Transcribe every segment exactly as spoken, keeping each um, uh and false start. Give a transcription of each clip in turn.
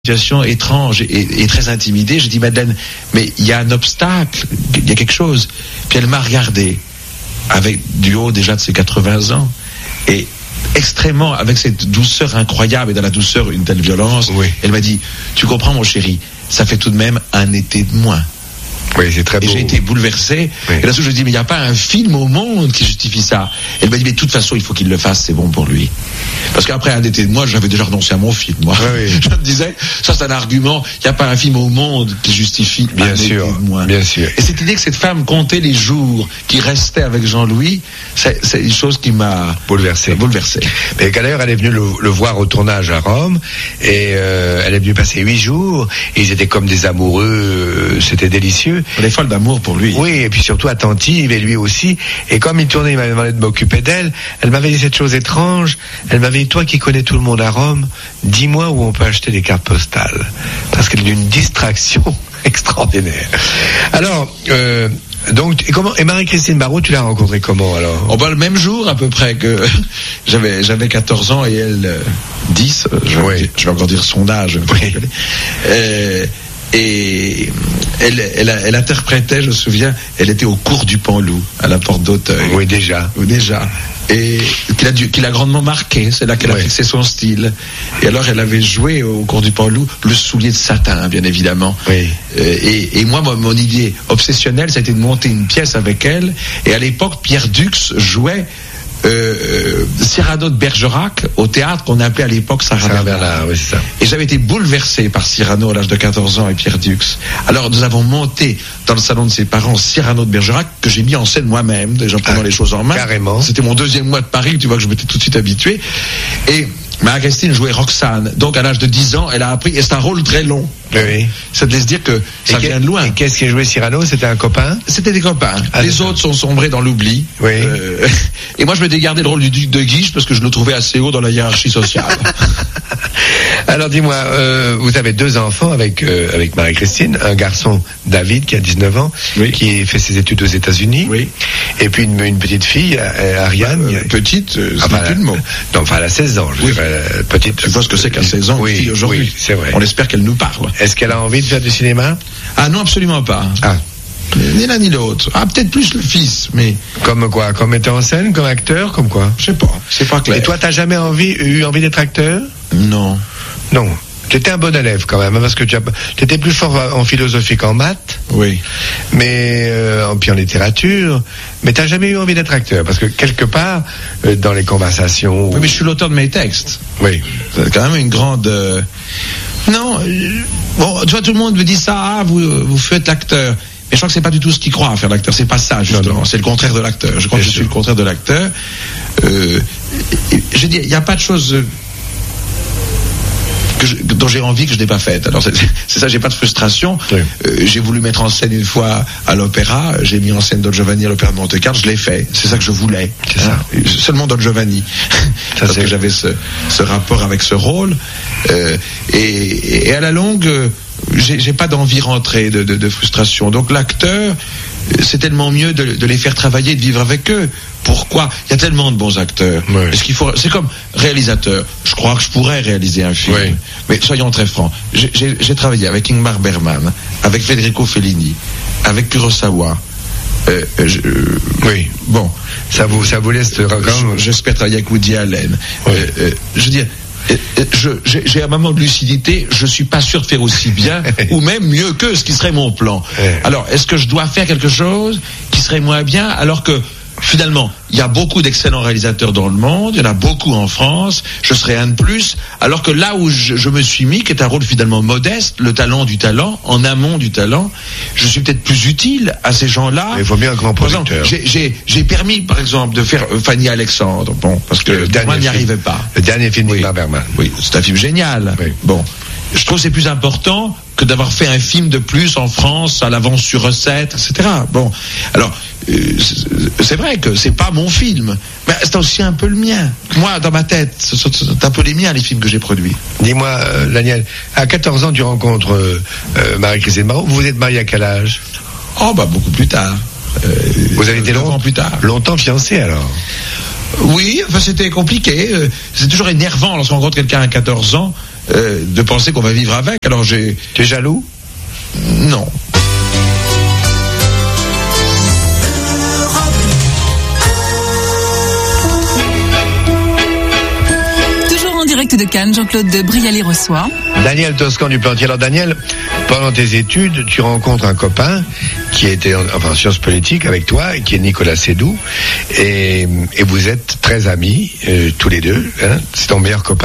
situation étrange et, et très intimidée. Je dis, Madeleine, mais il y a un obstacle, il y a quelque chose. Puis elle m'a regardé, avec du haut déjà de ses quatre-vingts ans, et extrêmement, avec cette douceur incroyable, et dans la douceur une telle violence, oui. Elle m'a dit, tu comprends mon chéri, ça fait tout de même un été de moins. Oui, c'est très beau. Et j'ai été bouleversé. Oui. Et là, je dis, mais il n'y a pas un film au monde qui justifie ça. Elle m'a dit, mais de toute façon, il faut qu'il le fasse, c'est bon pour lui. Parce qu'après un été de moi, j'avais déjà renoncé à mon film, moi. Oui, oui. Je me disais, ça c'est un argument, il n'y a pas un film au monde qui justifie bien un sûr, été de moi. Bien sûr. Et cette idée que cette femme comptait les jours qui restaient avec Jean-Louis, c'est, c'est une chose qui m'a bouleversé. bouleversé. Mais d'ailleurs, elle est venue le, le voir au tournage à Rome, et euh, elle est venue passer huit jours, et ils étaient comme des amoureux, euh, c'était délicieux. Elle est folle d'amour pour lui. Oui, et puis surtout attentive, et lui aussi. Et comme il tournait, il m'avait demandé de m'occuper d'elle. Elle m'avait dit cette chose étrange. Elle m'avait dit, toi qui connais tout le monde à Rome, dis-moi où on peut acheter des cartes postales. Parce qu'elle est d'une distraction extraordinaire. Alors, euh, donc, et comment, et Marie-Christine Barrault, tu l'as rencontrée comment, alors? Oh, bah, le même jour, à peu près, que j'avais, j'avais quatorze ans et elle, euh, dix. Je vais, oui. je vais encore dire son âge. Oui. Euh, Et elle, elle, elle interprétait, je me souviens, elle était au cours du Panloup, à la porte d'Auteuil. Oui, déjà. Oui, déjà. Et qu'il a, dû, qu'il a grandement marqué, c'est là qu'elle oui. a fixé son style. Et alors, elle avait joué au cours du Panloup le soulier de satin, bien évidemment. Oui. Et, et moi, mon, mon idée obsessionnelle, ça a été de monter une pièce avec elle. Et à l'époque, Pierre Dux jouait Euh, Cyrano de Bergerac au théâtre qu'on appelait à l'époque Sarah Bernard. Oui, c'est ça. Et j'avais été bouleversé par Cyrano à l'âge de quatorze ans et Pierre Dux. Alors nous avons monté dans le salon de ses parents Cyrano de Bergerac que j'ai mis en scène moi-même, déjà prenant ah, les choses en main. Carrément. C'était mon deuxième mois de Paris, tu vois que je m'étais tout de suite habitué. Et Marie-Christine jouait Roxane. Donc à l'âge de dix ans, elle a appris, et c'est un rôle très long. Oui. Ça te laisse dire que ça et vient de loin. Et qu'est-ce qui a joué Cyrano? C'était un copain? C'était des copains. Ah, les autres sont sombrés dans l'oubli. Oui. Euh, et moi, je m'étais gardé le rôle du duc de Guiche parce que je le trouvais assez haut dans la hiérarchie sociale. Alors dis-moi, euh, vous avez deux enfants avec euh, avec Marie-Christine, un garçon David qui a dix-neuf ans, oui. qui fait ses études aux États-Unis, oui. et puis une, une petite fille, Ariane. Euh, petite, euh, c'est enfin, plus le mot. Non, enfin, elle a seize ans. Je oui. dirais, euh, petite. Je pense que c'est qu'à seize ans, oui, fille aujourd'hui. Oui, c'est vrai. On espère qu'elle nous parle. Est-ce qu'elle a envie de faire du cinéma? Ah non, absolument pas. Ah. Ni l'un ni l'autre. Ah, peut-être plus le fils, mais... Comme quoi? Comme metteur en scène? Comme acteur? Comme quoi? Je sais pas, c'est pas clair. Et toi, t'as jamais envie, eu envie d'être acteur? Non. Non. Tu étais un bon élève quand même, parce que tu étais plus fort en philosophie qu'en maths. Oui. Mais, euh, puis en littérature. Mais t'as jamais eu envie d'être acteur, parce que quelque part, euh, dans les conversations... Oui, mais je suis l'auteur de mes textes. Oui. C'est quand même une grande... Euh... Non, euh... bon, tu vois, tout le monde me dit ça, ah, vous, vous faites l'acteur. Mais je crois que c'est pas du tout ce qu'ils croient à faire l'acteur. C'est pas ça, justement. Non, non. C'est le contraire de l'acteur. Je crois que je suis le contraire de l'acteur. Euh, je dis, il n'y a pas de chose que je, dont j'ai envie que je n'ai pas faite. Alors c'est, c'est ça, j'ai pas de frustration. Oui. Euh, j'ai voulu mettre en scène une fois à l'opéra. J'ai mis en scène Don Giovanni à l'opéra de Monte-Carlo. Je l'ai fait. C'est ça que je voulais. C'est hein. ça. Seulement Don Giovanni. Ça, parce c'est... que j'avais ce, ce rapport avec ce rôle. Euh, et, et à la longue, j'ai, j'ai pas d'envie rentrée de, de, de frustration. Donc l'acteur, c'est tellement mieux de, de les faire travailler, de vivre avec eux. Pourquoi? Il y a tellement de bons acteurs. Oui. Est-ce qu'il faut... C'est comme réalisateur. Je crois que je pourrais réaliser un film. Oui. Mais soyons très francs. J'ai, j'ai, j'ai travaillé avec Ingmar Bergman, avec Federico Fellini, avec Kurosawa. Euh, je, euh, oui. Bon. Ça vous, ça vous laisse... Je, j'espère travailler avec Woody Allen. Oui. Euh, euh, je veux dire... Je, j'ai, j'ai un moment de lucidité, je suis pas sûr de faire aussi bien ou même mieux que ce qui serait mon plan. Alors, est-ce que je dois faire quelque chose qui serait moins bien alors que finalement, il y a beaucoup d'excellents réalisateurs dans le monde, il y en a beaucoup en France, je serais un de plus, alors que là où je, je me suis mis, qui est un rôle finalement modeste, le talent du talent, en amont du talent, je suis peut-être plus utile à ces gens-là. Il faut bien un grand producteur. Par exemple, j'ai, j'ai, j'ai permis, par exemple, de faire euh, Fanny Alexandre, bon, parce que moi, n'y arrivais pas. Le dernier film de oui. Bergman. Oui, c'est un film génial. Oui. Bon. Je trouve que c'est plus important que d'avoir fait un film de plus en France à l'avance sur recette, et cetera. Bon, alors euh, c'est vrai que c'est pas mon film, mais c'est aussi un peu le mien. Moi, dans ma tête, c'est un peu les miens les films que j'ai produits. Dis-moi, euh, Daniel, à quatorze ans, tu rencontres euh, euh, Marie-Christine Barrault. Vous vous êtes mariés à quel âge? Oh, bah beaucoup plus tard. Euh, vous avez été longtemps plus tard. Longtemps fiancés alors? Oui, enfin c'était compliqué. C'est toujours énervant lorsqu'on rencontre quelqu'un à quatorze ans euh, de penser qu'on va vivre avec. Alors j'ai... Tu es jaloux ? Non. Direct de Cannes, Jean-Claude de Brialy reçoit Daniel Toscan du Plantier. Alors Daniel, pendant tes études, tu rencontres un copain qui était en enfin, sciences politiques avec toi, qui est Nicolas Seydoux, et, et vous êtes très amis, euh, tous les deux. Hein, c'est ton meilleur copain ?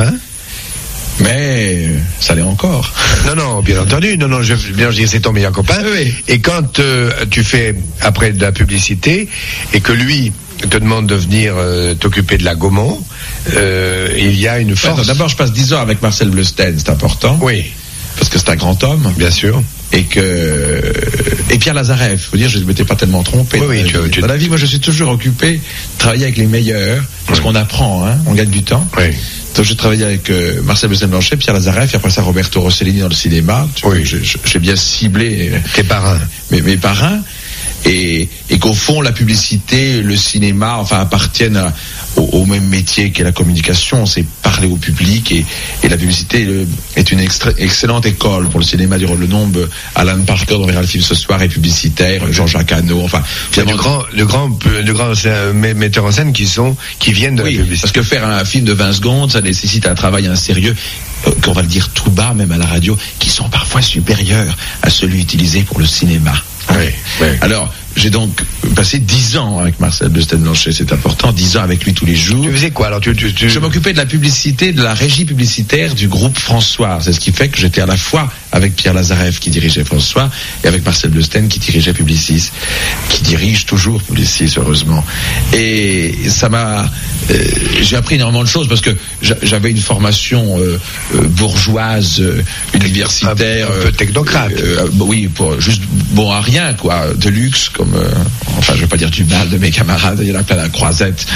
Mais ça l'est encore. Non, non, bien entendu. Non, non, je, bien, je dis c'est ton meilleur copain. Oui. Et quand euh, tu fais après de la publicité et que lui te demande de venir euh, t'occuper de la Gaumont, euh, il y a une force. Ouais, d'abord, je passe dix ans avec Marcel Bleustein, c'est important. Oui. Parce que c'est un grand homme. Bien sûr. Et que et Pierre Lazareff, faut dire, je ne m'étais pas tellement trompé. Oui, oui, dans, tu, la tu... dans la vie, moi, je suis toujours occupé de travailler avec les meilleurs, parce oui. qu'on apprend, hein, on gagne du temps. Oui. Donc, j'ai travaillé avec euh, Marcel Bleustein-Blanchet, Pierre Lazareff, et après ça, Roberto Rossellini dans le cinéma. Oui. J'ai, j'ai bien ciblé tes parrains, mes, mes parrains, et, et qu'au fond, la publicité, le cinéma, enfin, appartiennent à, au, au même métier qu'est la communication. C'est parler au public, et, et la publicité le, est une extra, excellente école pour le cinéma du le nombre. Alan Parker, dont on verra le film ce soir, est publicitaire, Jean-Jacques Hano, enfin, finalement, de grands, de grands, de grands metteurs en scène qui sont, qui viennent de oui, la publicité. Parce que faire un film de vingt secondes, ça nécessite un travail, un sérieux, euh, qu'on va le dire tout bas, même à la radio, qui sont parfois supérieurs à celui utilisé pour le cinéma. Oui, oui. Alors, j'ai donc passé dix ans avec Marcel Bleustein-Blanchet, c'est important, dix ans avec lui tous les jours. Tu faisais quoi alors tu, tu, tu... Je m'occupais de la publicité, de la régie publicitaire du groupe François. C'est ce qui fait que j'étais à la fois avec Pierre Lazareff qui dirigeait François et avec Marcel Bleustein qui dirigeait Publicis, qui dirige toujours Publicis, heureusement. Et ça m'a... Euh, j'ai appris énormément de choses parce que j'avais une formation euh, euh, bourgeoise, euh, universitaire... Un, un peu technocrate. Euh, euh, oui, pour, juste bon à rien, quoi, de luxe, comme... Euh, enfin, je vais pas dire du mal de mes camarades, il y en a plein à la croisette,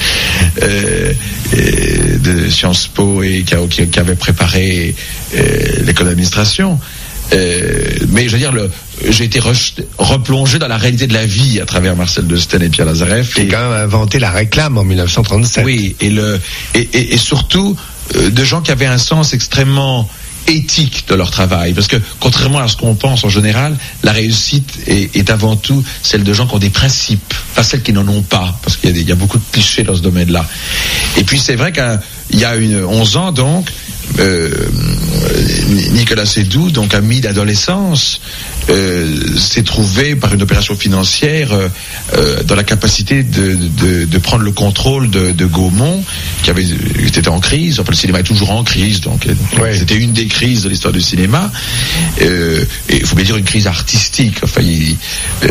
euh, de Sciences Po et qui, qui, qui avait préparé euh, l'école d'administration. Euh, mais je veux dire, le, j'ai été rejeté, replongé dans la réalité de la vie à travers Marcel Bleustein et Pierre Lazareff. Qui a quand même inventé la réclame en dix-neuf cent trente-sept. Oui, et, le, et, et, et surtout euh, de gens qui avaient un sens extrêmement éthique de leur travail, parce que contrairement à ce qu'on pense en général, la réussite est, est avant tout celle de gens qui ont des principes, pas celles qui n'en ont pas, parce qu'il y a, des, il y a beaucoup de clichés dans ce domaine-là. Et puis c'est vrai qu'il y a une, onze ans donc, euh, Nicolas Seydoux, donc ami d'adolescence, euh, s'est trouvé par une opération financière euh, euh, dans la capacité de, de, de prendre le contrôle de, de Gaumont, qui avait qui était en crise. Enfin, le cinéma est toujours en crise, donc ouais. C'était une des crises de l'histoire du cinéma. Euh, et il faut bien dire une crise artistique. Enfin, il, euh,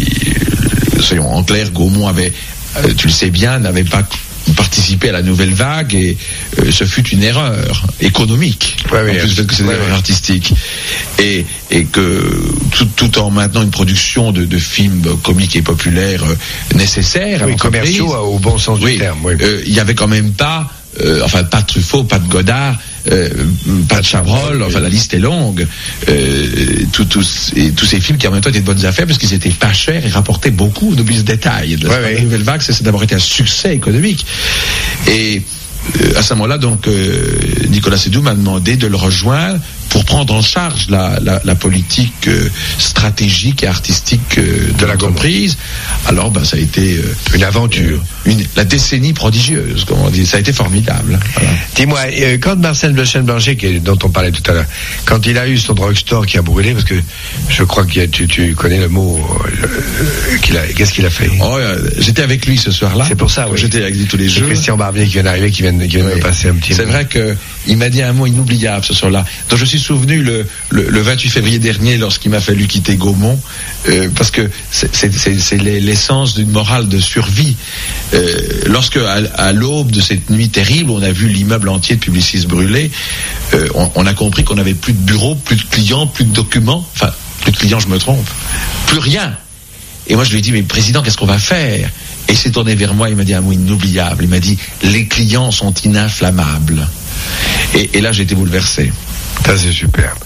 il, soyons en clair, Gaumont avait, euh, tu le sais bien, n'avait pas participer à la nouvelle vague et euh, ce fut une erreur économique, ouais, oui, en plus oui, que c'est une ouais, erreur oui. artistique, et, et que tout, tout en maintenant une production de, de films comiques et populaires euh, nécessaires, oui, commerciaux au bon sens oui, du terme. Il oui. euh, y avait quand même pas Euh, enfin pas de Truffaut, pas de Godard, euh, pas de Chabrol, enfin la liste est longue. Euh, tout, tout, et tous ces films qui en même temps étaient de bonnes affaires parce qu'ils étaient pas chers et rapportaient beaucoup. On oublie ce détail. Ouais, la ouais. nouvelle vague, c'est d'abord été un succès économique. Et euh, à ce moment-là, donc euh, Nicolas Seydoux m'a demandé de le rejoindre pour prendre en charge la, la, la politique euh, stratégique et artistique euh, de, de la l'entreprise. Alors, ben, ça a été euh, une aventure, euh, une, la décennie prodigieuse, comme on dit. Ça a été formidable. Voilà. Dis-moi, euh, quand Marcel Bleustein-Blanchet, dont on parlait tout à l'heure, quand il a eu son drugstore qui a brûlé, parce que je crois que tu, tu connais le mot, euh, qu'il a, qu'est-ce qu'il a fait? Oh, euh, j'étais avec lui ce soir-là. C'est pour ça, oui. J'étais avec lui tous les jours. Christian Barbier qui vient d'arriver, qui vient, qui vient oui. de me passer un petit C'est mot. vrai que il m'a dit un mot inoubliable ce soir-là, dont je suis souvenu le, le, le vingt-huit février dernier lorsqu'il m'a fallu quitter Gaumont, euh, parce que c'est, c'est, c'est, c'est l'essence d'une morale de survie. Euh, lorsque à, à l'aube de cette nuit terrible, on a vu l'immeuble entier de Publicis brûler, euh, on, on a compris qu'on n'avait plus de bureau, plus de clients, plus de documents, enfin plus de clients, je me trompe, plus rien. Et moi je lui ai dit, mais président, qu'est-ce qu'on va faire? Et il s'est tourné vers moi, il m'a dit un mot inoubliable, il m'a dit, les clients sont ininflammables. Et, et là j'ai été bouleversé. Ça c'est super.